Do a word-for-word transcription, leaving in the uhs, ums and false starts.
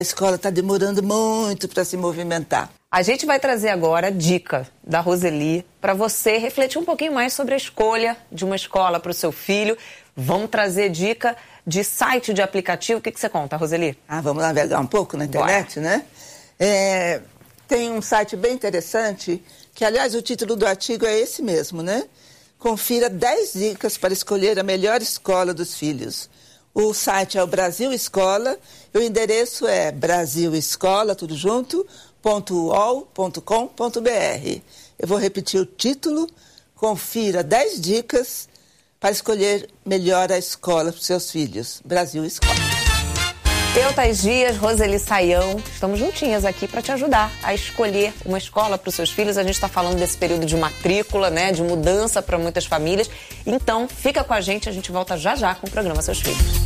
A escola está demorando muito para se movimentar. A gente vai trazer agora a dica da Roseli para você refletir um pouquinho mais sobre a escolha de uma escola para o seu filho. Vamos trazer dica de site, de aplicativo. O que, que você conta, Roseli? Ah, vamos navegar um pouco na internet, Bora. né? É, tem um site bem interessante, que aliás o título do artigo é esse mesmo, né? Confira dez dicas para escolher a melhor escola dos filhos. O site é o Brasil Escola e o endereço é brasilescola, tudo junto, ponto u o l ponto com ponto b r. Eu vou repetir o título. Confira dez dicas para escolher melhor a escola para os seus filhos. Brasil Escola. Eu, Thais Dias, Roseli Saião, estamos juntinhas aqui para te ajudar a escolher uma escola para os seus filhos. A gente está falando desse período de matrícula, né, de mudança para muitas famílias. Então, fica com a gente, a gente volta já já com o programa Seus Filhos.